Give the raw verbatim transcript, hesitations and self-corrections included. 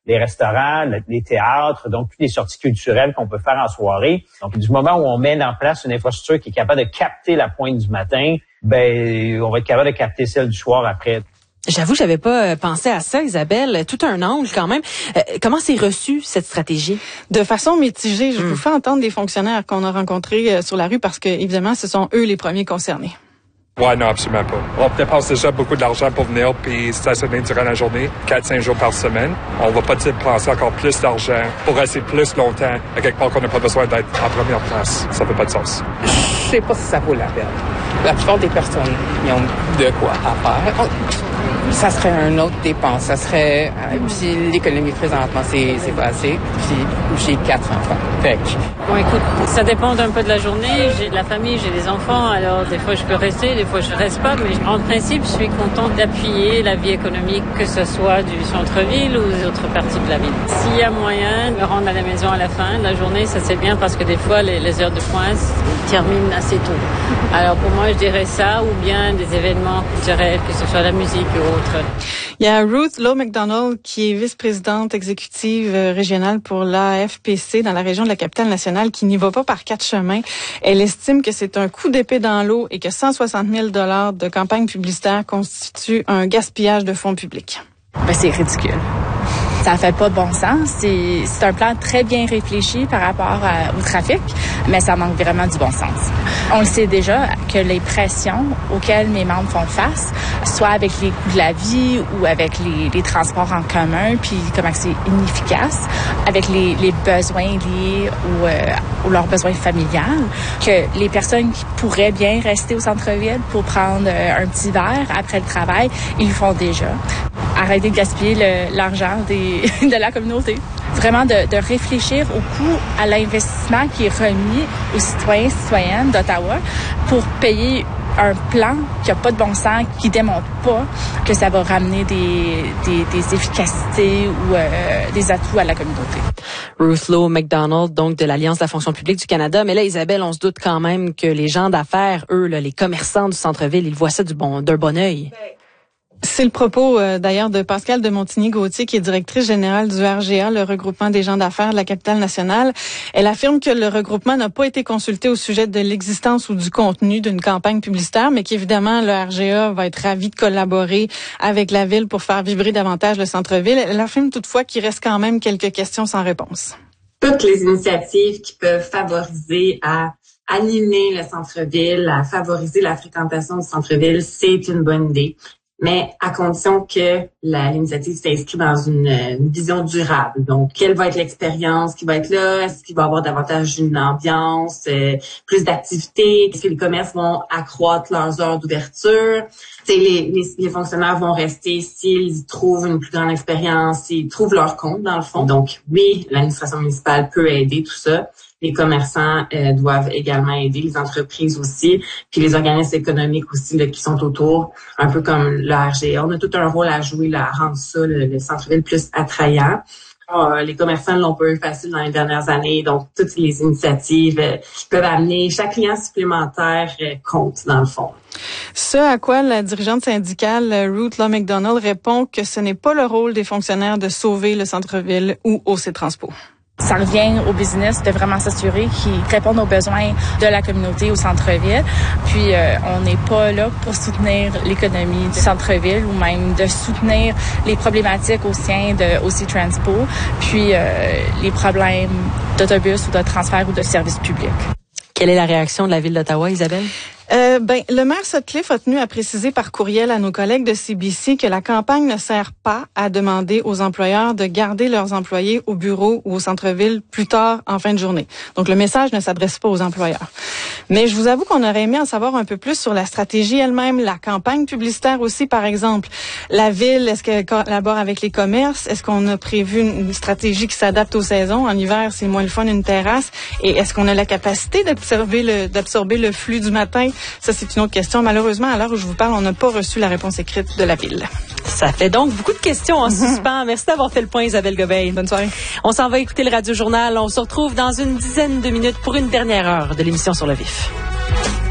les restaurants, les théâtres, donc toutes les sorties culturelles qu'on peut faire en soirée. Donc, du moment où on met en place une infrastructure qui est capable de capter la pointe du matin, ben on va être capable de capter celle du soir après. J'avoue, j'avais pas pensé à ça, Isabelle. Tout un angle quand même. Euh, comment c'est reçu, cette stratégie? De façon mitigée. Je mm. vous fais entendre des fonctionnaires qu'on a rencontrés sur la rue parce que, évidemment, ce sont eux les premiers concernés. Ouais, non, absolument pas. On dépense déjà beaucoup d'argent pour venir puis stationner durant la journée, quatre cinq jours par semaine. On va pas dépenser encore plus d'argent pour rester plus longtemps à quelque part qu'on n'a pas besoin d'être en première place. Ça fait pas de sens. Je sais pas si ça vaut la peine. La plupart des personnes, ils ont de quoi à faire. Ça serait un autre dépense. Ça serait... Puis l'économie présentement, c'est, c'est pas assez. Puis j'ai quatre enfants. Fait que... Bon, écoute, ça dépend un peu de la journée. J'ai de la famille, j'ai des enfants. Alors, des fois, je peux rester, des fois, je reste pas. Mais en principe, je suis contente d'appuyer la vie économique, que ce soit du centre-ville ou des autres parties de la ville. S'il y a moyen de me rendre à la maison à la fin de la journée, ça c'est bien parce que des fois, les, les heures de pointe terminent assez tôt. Alors, pour moi, je dirais ça ou bien des événements culturels, que ce soit la musique ou autre. Il y a Ruth Lowe McDonald qui est vice-présidente exécutive régionale pour l'A F P C dans la région de la Capitale-Nationale qui n'y va pas par quatre chemins. Elle estime que c'est un coup d'épée dans l'eau et que cent soixante mille dollars de campagne publicitaire constituent un gaspillage de fonds publics. Ben, c'est ridicule. Ça fait pas de bon sens. C'est, c'est un plan très bien réfléchi par rapport à, au trafic, mais ça manque vraiment du bon sens. On le sait déjà que les pressions auxquelles mes membres font face, soit avec les coûts de la vie ou avec les, les transports en commun, puis comment c'est inefficace, avec les, les besoins liés ou euh, ou leurs besoins familiales, que les personnes qui pourraient bien rester au centre-ville pour prendre euh, un petit verre après le travail, ils le font déjà. Arrêter de gaspiller le, l'argent des, de la communauté. Vraiment de, de réfléchir au coût à l'investissement qui est remis aux citoyens et citoyennes d'Ottawa pour payer un plan qui n'a pas de bon sens, qui démontre pas que ça va ramener des, des, des efficacités ou euh, des atouts à la communauté. Ruth Lowe McDonald, donc de l'Alliance de la fonction publique du Canada. Mais là, Isabelle, on se doute quand même que les gens d'affaires, eux, là, les commerçants du centre-ville, ils voient ça du bon, d'un bon œil. C'est le propos euh, d'ailleurs de Pascale de Montigny-Gauthier, qui est directrice générale du R G A, le regroupement des gens d'affaires de la Capitale-Nationale. Elle affirme que le regroupement n'a pas été consulté au sujet de l'existence ou du contenu d'une campagne publicitaire, mais qu'évidemment, le R G A va être ravi de collaborer avec la Ville pour faire vibrer davantage le centre-ville. Elle affirme toutefois qu'il reste quand même quelques questions sans réponse. Toutes les initiatives qui peuvent favoriser à animer le centre-ville, à favoriser la fréquentation du centre-ville, c'est une bonne idée. Mais à condition que la, l'initiative s'inscrit dans une, une vision durable. Donc, quelle va être l'expérience qui va être là? Est-ce qu'il va y avoir davantage d'une ambiance, euh, plus d'activités? Est-ce que les commerces vont accroître leurs heures d'ouverture? Les, les, les fonctionnaires vont rester s'ils trouvent une plus grande expérience, s'ils trouvent leur compte, dans le fond. Donc, oui, l'administration municipale peut aider tout ça. Les commerçants euh, doivent également aider, les entreprises aussi, puis les organismes économiques aussi là, qui sont autour, un peu comme le R G A. On a tout un rôle à jouer là, à rendre ça, le, le centre-ville, plus attrayant. Euh, les commerçants l'ont pas eu facile dans les dernières années, donc toutes les initiatives euh, qui peuvent amener chaque client supplémentaire euh, compte, dans le fond. Ce à quoi la dirigeante syndicale Ruth Lowe McDonald répond que ce n'est pas le rôle des fonctionnaires de sauver le centre-ville ou O C Transpo. Ça revient au business de vraiment s'assurer qu'ils répondent aux besoins de la communauté au centre-ville. Puis, euh, on n'est pas là pour soutenir l'économie du centre-ville ou même de soutenir les problématiques au sein de O C Transpo, puis euh, les problèmes d'autobus ou de transfert ou de services publics. Quelle est la réaction de la Ville d'Ottawa, Isabelle? Euh, ben, le maire Sutcliffe a tenu à préciser par courriel à nos collègues de C B C que la campagne ne sert pas à demander aux employeurs de garder leurs employés au bureau ou au centre-ville plus tard en fin de journée. Donc, le message ne s'adresse pas aux employeurs. Mais je vous avoue qu'on aurait aimé en savoir un peu plus sur la stratégie elle-même, la campagne publicitaire aussi, par exemple. La Ville, est-ce qu'elle collabore avec les commerces? Est-ce qu'on a prévu une stratégie qui s'adapte aux saisons? En hiver, c'est moins le fun, une terrasse. Et est-ce qu'on a la capacité d'absorber le, d'absorber le flux du matin? Ça, c'est une autre question. Malheureusement, à l'heure où je vous parle, on n'a pas reçu la réponse écrite de la Ville. Ça fait donc beaucoup de questions en suspens. Merci d'avoir fait le point, Isabelle Gobeil. Bonne soirée. On s'en va écouter le Radio Journal. On se retrouve dans une dizaine de minutes pour une dernière heure de l'émission Sur le Vif.